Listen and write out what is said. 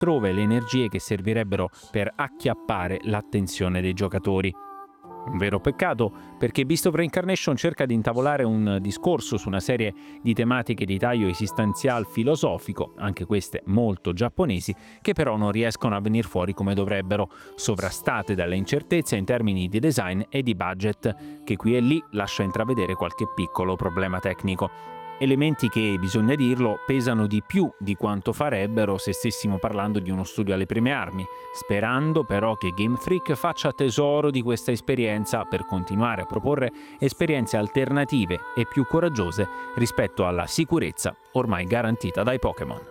altrove le energie che servirebbero per acchiappare l'attenzione dei giocatori. Un vero peccato, perché Beast of Reincarnation cerca di intavolare un discorso su una serie di tematiche di taglio esistenzial filosofico, anche queste molto giapponesi, che però non riescono a venir fuori come dovrebbero, sovrastate dalle incertezze in termini di design e di budget, che qui e lì lascia intravedere qualche piccolo problema tecnico. Elementi che, bisogna dirlo, pesano di più di quanto farebbero se stessimo parlando di uno studio alle prime armi, sperando però che Game Freak faccia tesoro di questa esperienza per continuare a proporre esperienze alternative e più coraggiose rispetto alla sicurezza ormai garantita dai Pokémon.